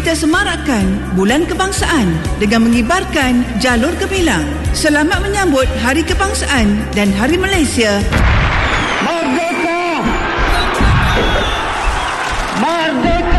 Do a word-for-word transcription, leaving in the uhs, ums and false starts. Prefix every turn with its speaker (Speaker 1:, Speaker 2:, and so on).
Speaker 1: kita semarakkan Bulan Kebangsaan dengan mengibarkan jalur gemilang. Selamat menyambut Hari Kebangsaan dan Hari Malaysia.
Speaker 2: Merdeka! Merdeka!